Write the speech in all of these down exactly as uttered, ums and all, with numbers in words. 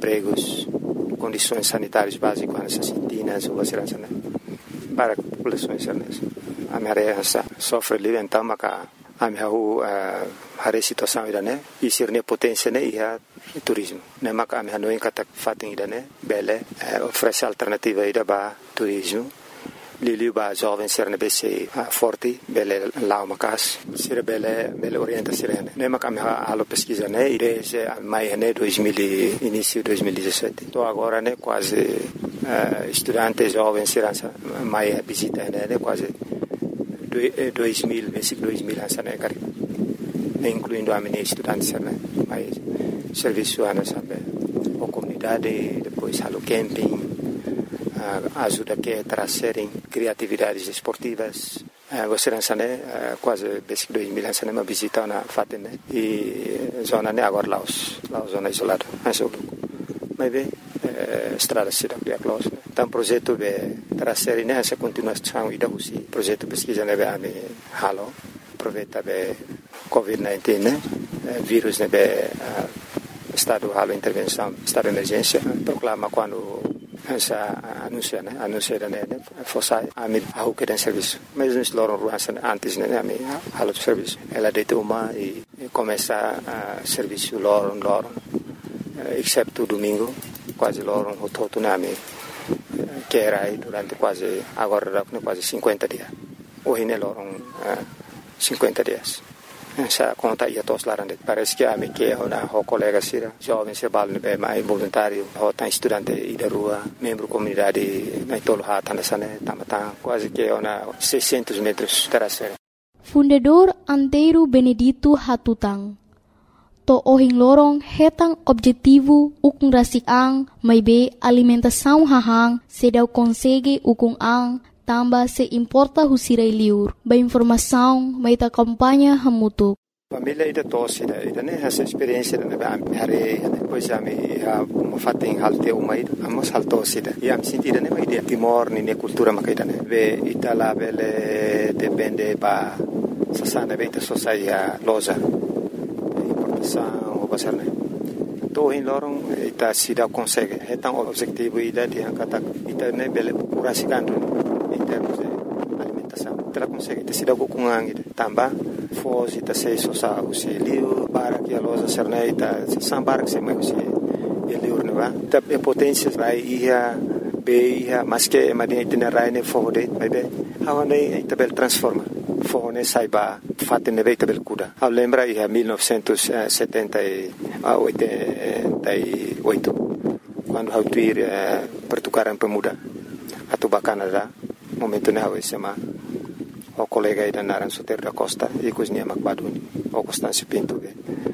empregos, condições sanitárias básicas nessas cintinas ou vacinas, né? Para populações, né? A minha área sofre ali, então, mas a minha a situação ainda, né? E se a potência, né? E a turismo, né? Mas a minha não encata fato ainda, né? Bela oferece alternativa ainda para turismo. Lili ba jovem ser na B C forte, bela lá uma casa, ser bela bela orienta ser né. Nem mas a minha aula pesquisa, né? Desde maio né dois mil início dois mil e dezessete. Então agora né quase uh, estudantes jovens ser maio visita né quase dois mil, basic dois mil essa né cara. Incluindo a minha estudantes né, mas serviço ana sabe, a comunidade depois halo camping. Uh, ajuda que a trazerem criatividades esportivas. Uh, você não sabe, uh, quase basic dois mil anos uma visita na Fatem, né? E zona né agora Laos, Laos zona isolada, mas eu mas bem estrada cidade de Laos. Então projeto de trazerem né essa continuação e da usi projeto pesquisa né a me halo aproveita de covid dezenove né vírus né estado halo intervenção estado de emergência proclama quando essa anuncia né anuncia né fosse a mim a o que tem serviço mas nós loram ruança antes né a mim halo serviço ela deita uma e começa a serviço loram loram exceto domingo quase loram o todo né a mim que era aí durante quase agora quase cinquenta dias hoje né loram cinquenta dias. Essa conta ia todos lá dentro. Parece que a minha que é uma colega sira jovem se bala bem mais voluntário, ou tá estudante e da rua, membro comunidade na tolo hata nessa né, tá quase que é uma seiscentos metros terceira. Fundador Antero Benedito Hatutang. To ohing lorong hetang objetivo ukung rasik ang may be alimentação hahang sedaw konsege ukung ang tamba se importa husiray liur. Ba informação may ta kampanya hamutuk. Família ida tosse ida ida né essa experiência da minha are depois a me a uma fatem halte uma ida amos haltosse ida e am sentida né uma ideia timor ni ne cultura makaida né ve itala bele depende ba sasana beta sociedade loja importação ou basar né to in lorong ita sida consegue hetang objetivo ida di angkata ita né bele curasikandu em termos de alimentação. Ela consegue ter sido com angue também fosse ita sei só o se liu para que a loja serneita são para que se mais se liu não vai tá a potência vai ia be ia mas que é madinha itinerária ne fode vai be how ne ita bel transforma fone saiba fatte ne ita bel cuda ao lembra ia mil novecentos e setenta e oito quando ao tuir pertukaran pemuda atau Canadá momento né hoje sama o colega aí da Naran Soter da Costa e cozinha Macbaduni o Constâncio Pinto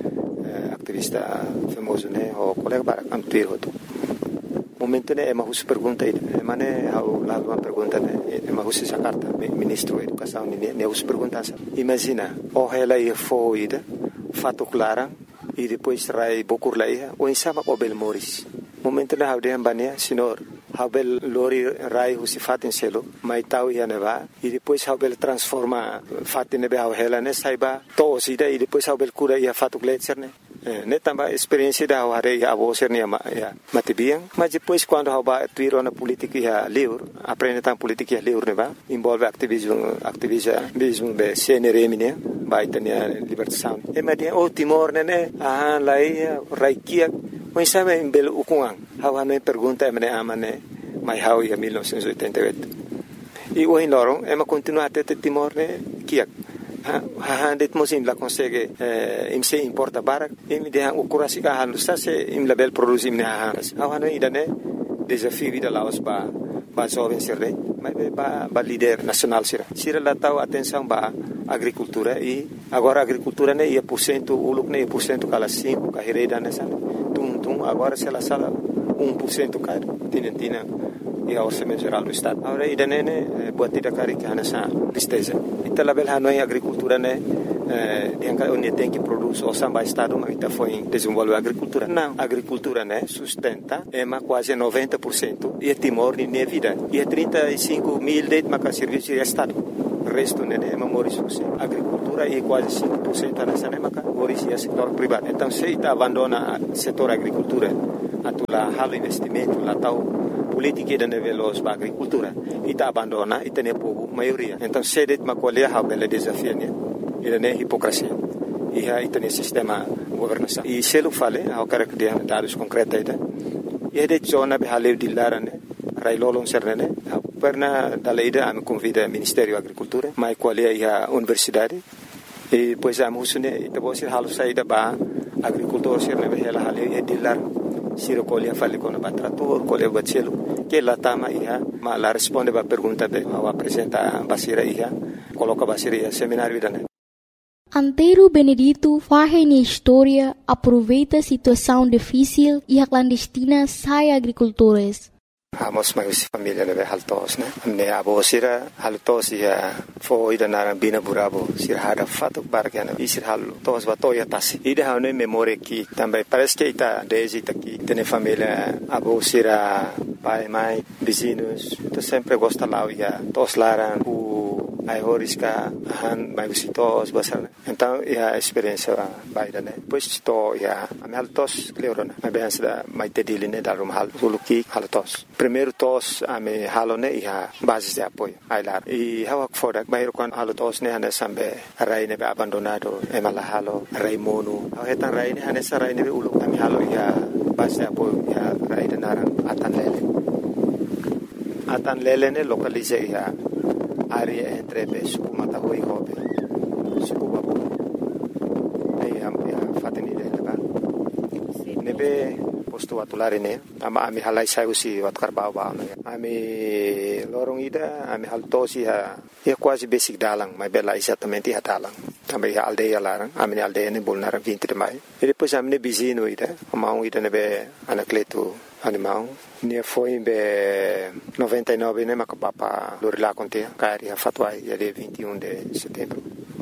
é ativista famoso né o colega para cantar outro momento né é uma russa pergunta aí mas né lá uma pergunta né é uma russa essa carta ministro da educação né né russa pergunta imagina o ela aí foi fato clara e depois rai bokur lá ou em sama o Belmoris momento né ao de ambania senhor Habel lori rai husi fatin selo mai tau ia neva e depois Habel transforma fatin nebe ao hela ne saiba to sida e depois Habel cura ia fatu gletser ne ne tamba experiência da hare ia avoser ne ya matibiang mas depois quando haba tuiro na política ia liur aprende tam política ia liur neva envolve ativismo ativismo be C N R M ne vai ter libertação e media o Timor ne ah lai rai kia mas sabe em belo ukungang hawa no pergunta mene amane mai hau ia mil novecentos e oitenta e oito e o inorong é uma continuate te Timor ne kiak ha ha det mosim la consegue im se importa barak im de o kurasi ka halu sa se im label produzim ne ha hawa no idane desafio vida laos ba ba jovem serre mas ba ba líder nacional sira sira la tau atenção ba agricultura e agora agricultura ne ia por cento uluk ne por cento kala cinco ka hereda nessa tum tum agora se la sala um por cento caro tinha tinha e a orçamento geral do estado agora ida ne buatida cari que nessa tristeza então la bel hanoi agricultura ne eh que onde tem que produz o samba estado mas ita foi desenvolver agricultura não agricultura né sustenta é mais quase noventa por cento e Timor nem vida e trinta e cinco mil de maca serviço de estado o resto né é memória agricultura e quase cinco por cento nessa né maca origem setor privado então se ita abandona setor agricultura atula halo investimento lá tal política da veloz para agricultura ita abandona ita ne povo maioria então sedet makolia ha bela desafio né ida ne hipocrisia e ha ita ne sistema governação e se lo fale ha o cara que dia dados concreta ida e de zona be hale di larane rai lolong sernene perna dalla ida am convida Ministério da Agricultura mai qualia ia universidade e pois am usune ita bosir halo saída ba agricultor serne be hela hale e di lar siro colia fale con batrator colia bacelo che la tama ia ma la risponde ba pergunta be wa apresenta basira ia coloca basira ia seminário idane. Antero Benedito farra na história aproveita a situação difícil e a clandestina sai agricultores. Amos mais família leve haltos né ne abo sira haltos ia foi da na bina burabo sira hada fato bargana isir haltos batoya tasi ida hane memória que também parece que está desde aqui tem família abo sira pai mãe vizinhos então sempre gosta lá ia tos laran o ai horisca han mais visitos basar então a experiência vai da né pois to ia am haltos leorona mas bem da mais tediline da rum hal suluki haltos primeiro tos ame halone ia basis de apoio ai lá e hawak foda bairo quan halotos ne hane sambe rai ne be abandonado e mala halo rai mono hetan rai ne hane sarai ne be ulu ame halo ia basis de apoio ia rai de naran atan lele atan lele ne localize ia área entre be suku mata hoi hobe suku babu ai am ia fateni de ba ne be posto atulare ne ama ami halai sai usi wat karbau ba no ami lorong ida ami haltosi ha ya quase basic dalang mai bela exatamente ha dalang também ha aldeia larang ami aldeia ne bolnar vinte de mai e depois ami ne bizino ida ama um ida ne be anacleto animal ne foi be noventa e nove ne makapapa lorila contea cari ha fatwai ya de vinte e um de setembro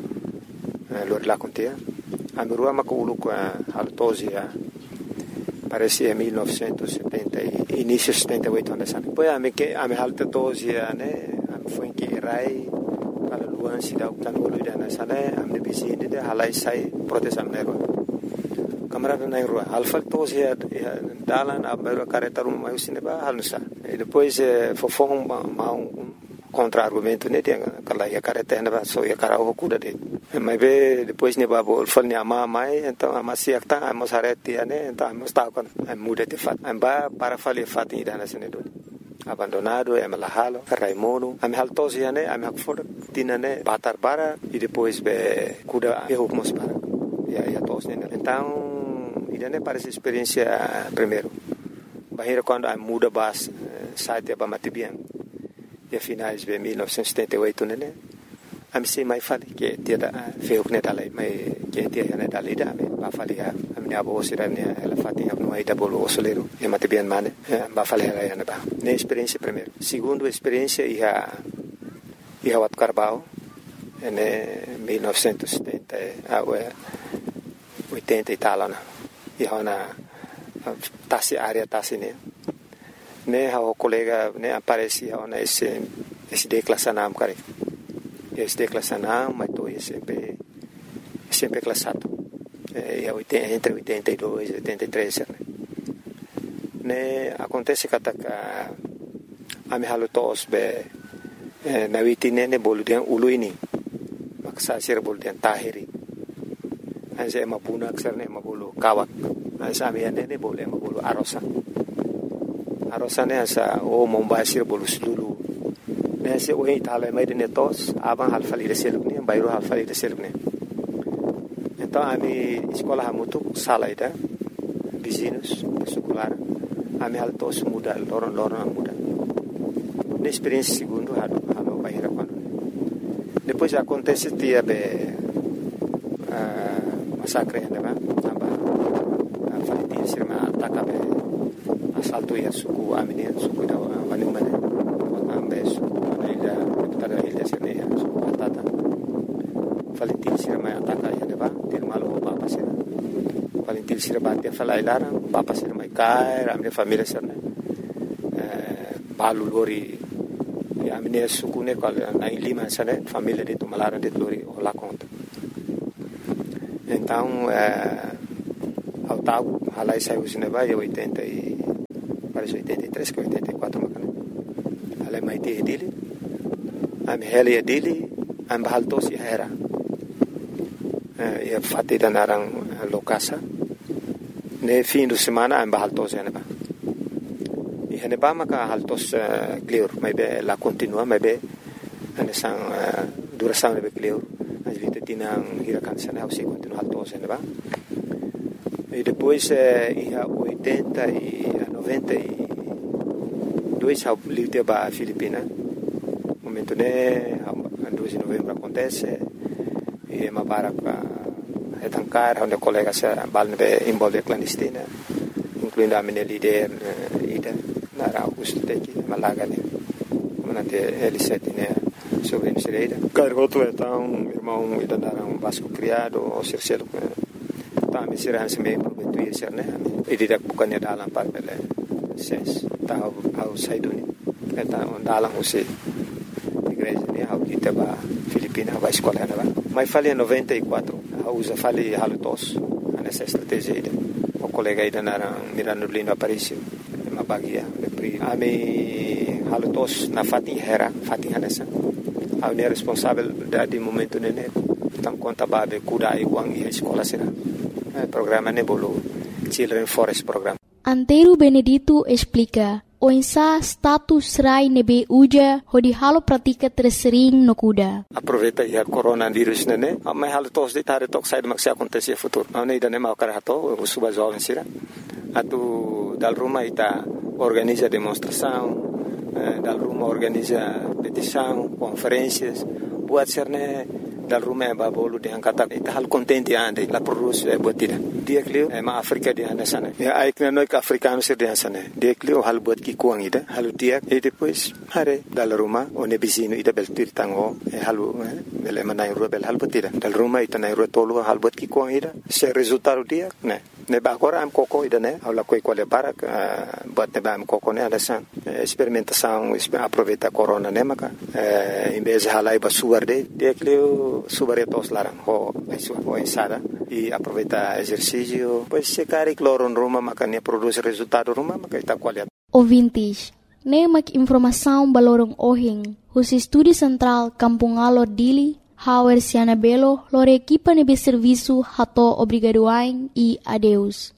lorila contea ami rua makulu com haltosi ha parece mil novecentos e setenta e início de setenta e oito anos assim. Pois a me que a me alta doze né, a me foi que rai para luan se dá o plano do dia nessa né, a me bizine de halai sai proteção na rua. Câmara na rua, alfa doze é dalan a me careta rum mais cinema halnusa. E depois fofong ma um contra-argumento né, tem aquela ia careta ainda só ia cara o cuida de. Mas be depois ne babo fal ne ama mai então ama siak ta amos areti ane então amos ta kon muda te fat amba para fali fat ida na sene do abandonado é malahalo raimono am haltosi ane am hakfor tinane batar para e depois be kuda e hukmos para ya ya tos ne então ida ne parece experiência primeiro bahira quando am muda bas site ba matibian e finais be mil novecentos e setenta e oito ne am se mai fali que dia da feu que dalai mai que dia ne dalai da me ba fali a am ne abo sira ne ela fati a no aida bolo osolero e mate bien mane ba fali ela ne ba ne experiência primeiro segundo experiência ia ia wat carbao ne mil novecentos e setenta a oitenta e tal na ia na tasi área tasi ne ne ha o colega ne aparecia na esse esse declassanam cara esse declassanam mas tô sempre sempre classado é oitenta entre oitenta e dois e oitenta e três né ne acontece que a a me halo tos be na vitine ne boludian uluini maksa sir boludian tahiri anse mapuna aksarne mabulu kawak anse amiane ne bolu mabulu arosa arosa ne asa o mombasir bolu sulu nesse o Itália mais de netos aban hal fali de selubne bairro hal fali de selubne então a mi escola muito sala ida vizinhos escolar a mi altos muda loron loron muda na experiência segundo halo halo bairro quando depois acontece dia be massacre né ba aba fali de sirma ataca be assalto ia suku amine suku da wani mane ambe suku ida tada ida sene suku patata Valentin sirma ataka ya deba dir malo papa sira Valentin sirma dia fala ilara papa sirma kai ramne família sirne eh balu lori ya amine suku ne kal na lima sane família de tumalara de lori la conta então eh tahu halai sai usina ba ya oitenta e parece oitenta e três que oitenta e quatro makana halai mai te dele am hele dele am bahaltos ya era ya fati dan arang lokasa ne fim de semana am bahaltos ya ba e hene ba maka haltos clear mai be la continua mai be ane sang duração de clear as vinte tinang hirakan sana hausi continua haltos ya ba. E depois, eh, em oitenta e noventa e dois, eu livre para a Filipina. No momento, né, dois de novembro acontece. E é uma barra para retancar, onde colegas balne envolve clandestina, incluindo a minha líder, Ida, na Augusto Teki, Malaga, né, comandante L sete, né, sobre a Ida. Cargoto, então, irmão, Ida, um Vasco criado, o Circelo, kami sirahan sa may improvement year na ididak bukan niya dalang para pala ses tao outside dun eta on dalang usi igreja niya how kita ba Filipina ba escola na ba mai fali noventa e quatro usa fali halutos ana essa estratégia ida o colega ida na Mirano Lino Aparicio ma bagia le pri ami halutos na fati hera fati hanesa au ne responsável da di momento nene tang conta babe kuda i wang i escola sira programa Nebolo Children Forest Program. Antero Benedito explica o insa status rai nebe uja hodi halo pratika tersering no kuda. Aproveita ya coronavírus nene, mas halo tos de tare tok sai de maxi acontecer futuro. Não nem dane mau karato, o suba jovem sira. Atu dal Roma ita organiza demonstração, dal Roma organiza petição, conferências, buat serne dal Rumah babolu di angkata ita hal contenti ande la produce botida dia klio e ma Afrika di anda sana ya aikna noi ka africano sir di sana dia klio hal bot ki kuang ida hal dia e depois hare dal Rumah o ne bisino ida bel tir tango e halu bel manai rubel hal botida dal Rumah ita nai rotolo hal bot ki kuang ida se resultado dia ne ne ba agora am koko ida ne hal ko quale para bot ne ba am koko ne ala san experimentação aproveita corona ne maka em vez de halai ba suarde dia klio subaretos larang ho ho ensada e aproveita exercício pois se cari cloro Roma makanya produz resultado Roma maka ita qualidade. Ouvintes, nemak informação balorong ohing hus estúdio central Kampung Alor Dili Hauer Siana Belo lore equipa nebe serviço hato obrigadoain e adeus.